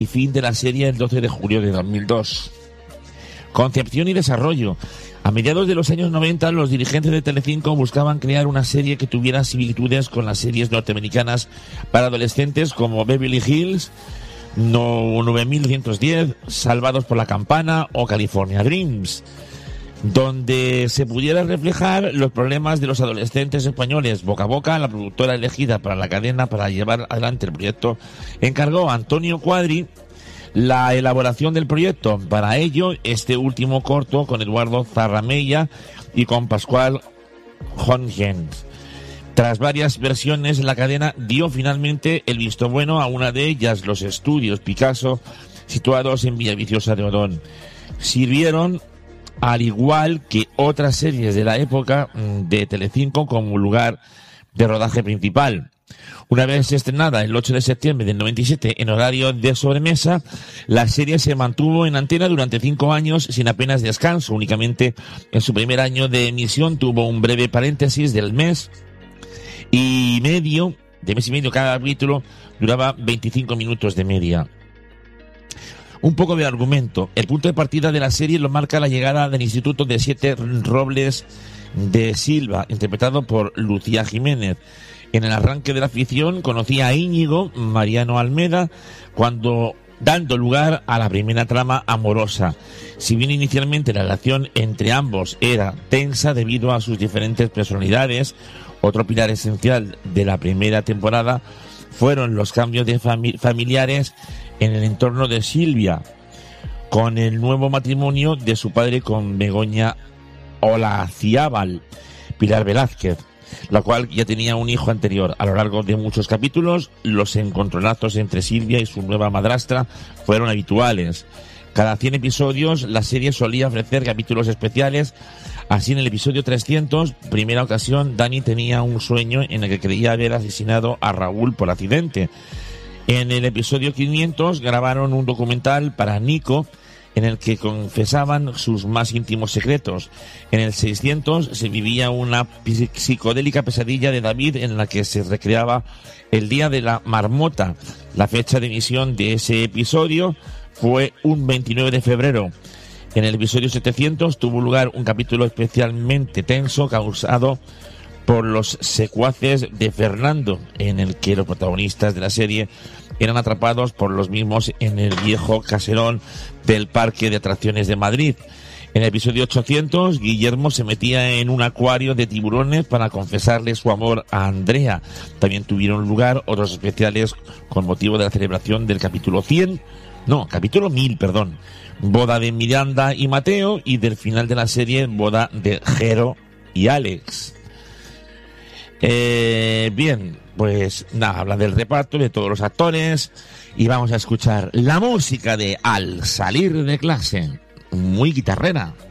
y fin de la serie el 12 de julio de 2002. Concepción y desarrollo. A mediados de los años 90, los dirigentes de Telecinco buscaban crear una serie que tuviera similitudes con las series norteamericanas para adolescentes como Beverly Hills, 9110, Salvados por la Campana o California Dreams, donde se pudiera reflejar los problemas de los adolescentes españoles. Boca a Boca, la productora elegida para la cadena para llevar adelante el proyecto, encargó a Antonio Cuadri la elaboración del proyecto. Para ello, este último corto con Eduardo Zarramella y con Pascual Hongens. Tras varias versiones, la cadena dio finalmente el visto bueno a una de ellas, los estudios Picasso, situados en Villaviciosa de Odón. Sirvieron, al igual que otras series de la época de Telecinco, como lugar de rodaje principal. Una vez estrenada el 8 de septiembre del 97 en horario de sobremesa, la serie se mantuvo en antena durante 5 años sin apenas descanso. Únicamente en su primer año de emisión tuvo un breve paréntesis del mes y medio. Cada capítulo duraba 25 minutos de media. Un poco de argumento. El punto de partida de la serie lo marca la llegada del Instituto de 7 Robles de Silva, interpretado por Lucía Jiménez. En el arranque de la ficción conocía a Íñigo Mariano Almeda, dando lugar a la primera trama amorosa. Si bien inicialmente la relación entre ambos era tensa debido a sus diferentes personalidades, otro pilar esencial de la primera temporada fueron los cambios de familiares en el entorno de Silvia, con el nuevo matrimonio de su padre con Begoña Olazábal, Pilar Velázquez, la cual ya tenía un hijo anterior. A lo largo de muchos capítulos, los encontronazos entre Silvia y su nueva madrastra fueron habituales. Cada 100 episodios, la serie solía ofrecer capítulos especiales. Así, en el episodio 300, primera ocasión, Dani tenía un sueño en el que creía haber asesinado a Raúl por accidente. En el episodio 500, grabaron un documental para Nico, en el que confesaban sus más íntimos secretos. En el 600 se vivía una psicodélica pesadilla de David en la que se recreaba el Día de la Marmota. La fecha de emisión de ese episodio fue un 29 de febrero. En el episodio 700 tuvo lugar un capítulo especialmente tenso causado por los secuaces de Fernando, en el que los protagonistas de la serie eran atrapados por los mismos en el viejo caserón del Parque de Atracciones de Madrid. En el episodio 800, Guillermo se metía en un acuario de tiburones para confesarle su amor a Andrea. También tuvieron lugar otros especiales con motivo de la celebración del capítulo 1000, boda de Miranda y Mateo, y del final de la serie, boda de Jero y Alex. Bien, pues nada, habla del reparto, de todos los actores, y vamos a escuchar la música de Al salir de clase, muy guitarrera.